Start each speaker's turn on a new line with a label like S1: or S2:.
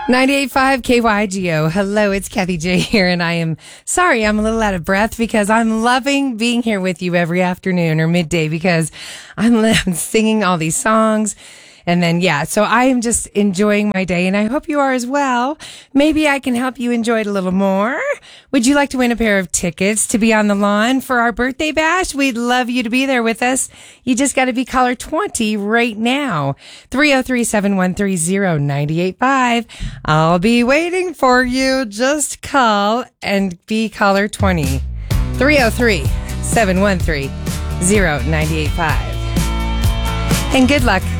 S1: 98.5 KYGO. Hello, it's Kathy J here, and I am sorry I'm a little out of breath because I'm loving being here with you every afternoon or midday because I'm singing all these songs. And then, so I am just enjoying my day, and I hope you are as well. Maybe I can help you enjoy it a little more. Would you like to win a pair of tickets to be on the lawn for our birthday bash? We'd love you to be there with us. You just got to be caller 20 right now. 303-713-0985. I'll be waiting for you. Just call and be caller 20. 303-713-0985. And good luck.